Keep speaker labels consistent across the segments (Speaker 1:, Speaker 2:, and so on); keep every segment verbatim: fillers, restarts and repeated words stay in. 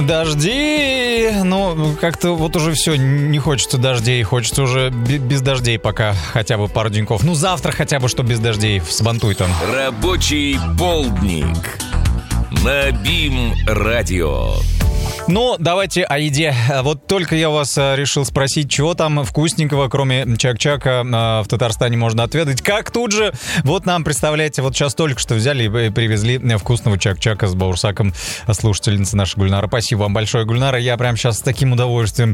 Speaker 1: Дожди, ну, как-то вот уже все, не хочется дождей, хочется уже без дождей пока хотя бы пару деньков. Ну, завтра хотя бы, что без дождей, сбантуй там.
Speaker 2: Рабочий полдник на БИМ-радио.
Speaker 1: Ну, давайте о еде. Вот только я вас решил спросить, чего там вкусненького, кроме чак-чака, в Татарстане можно отведать. Как тут же, вот нам, представляете, вот сейчас только что взяли и привезли вкусного чак-чака с баурсаком слушательницы нашей Гульнара. Спасибо вам большое, Гульнара. Я прям сейчас с таким удовольствием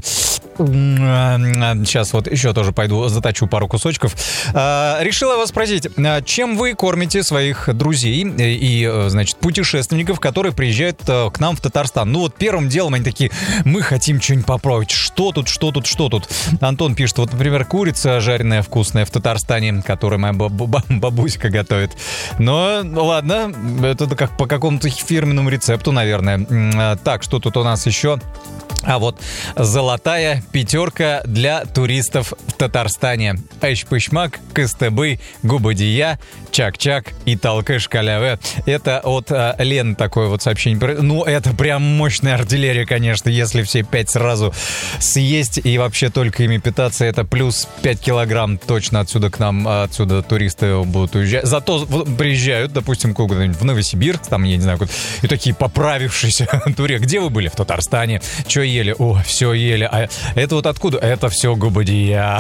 Speaker 1: сейчас вот еще тоже пойду заточу пару кусочков. Решила вас спросить, чем вы кормите своих друзей и, значит, путешественников, которые приезжают к нам в Татарстан? Ну вот первым делом они такие: мы хотим что-нибудь попробовать. Что тут, что тут, что тут? Антон пишет, вот, например, курица жареная вкусная в Татарстане, которую моя баб- бабуська готовит. Но, ладно, это как по какому-то фирменному рецепту, наверное. Так, что тут у нас еще? А вот золотая пятерка для туристов в Татарстане. Эшпышмак, Кыстыбый, Губадия, Чак-Чак и Талкыш Каляве. Это от а, Лены такое вот сообщение. Ну, это прям мощная артиллерия, конечно, если все пять сразу съесть и вообще только ими питаться. Это плюс пять килограмм точно отсюда к нам, отсюда туристы будут уезжать. Зато приезжают, допустим, куда-нибудь в Новосибирск, там, я не знаю, и такие поправившиеся туре. Где вы были? В Татарстане. Что ели? О, все ели. А это вот откуда? Это все Губадия.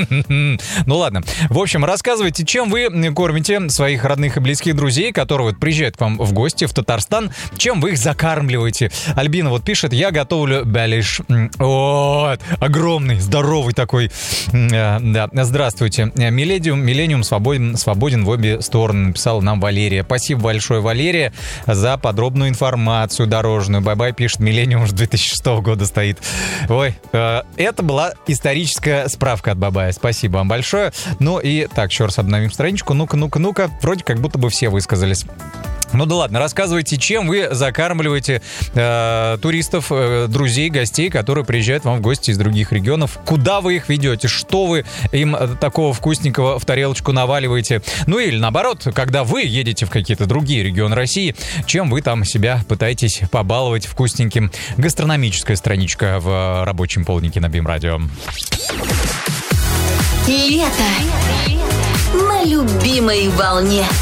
Speaker 1: Ну ладно. В общем, рассказывайте, чем вы кормите своих родных и близких друзей, которые вот приезжают к вам в гости в Татарстан, чем вы их закармливаете. Альбина вот пишет: я готовлю бялиш. Вот, огромный, здоровый такой. Да, здравствуйте. Миллениум, Миллениум свободен, свободен в обе стороны, написала нам Валерия. Спасибо большое, Валерия, за подробную информацию дорожную. Бай-бай, пишет Миллениум, уже две тысячи шестого года стоит. Ой, э, это была историческая справка от Бабая. Спасибо вам большое. Ну и так, еще раз обновим страничку. Ну-ка, ну-ка, ну-ка. Вроде как будто бы все высказались. Ну да ладно, рассказывайте, чем вы закармливаете э, туристов, э, друзей, гостей, которые приезжают вам в гости из других регионов. Куда вы их ведете? Что вы им э, такого вкусненького в тарелочку наваливаете? Ну или наоборот, когда вы едете в какие-то другие регионы России, чем вы там себя пытаетесь побаловать вкусненьким? Гастрономическая страничка в рабочем полднике на БИМ-радио.
Speaker 3: Лето на любимой волне.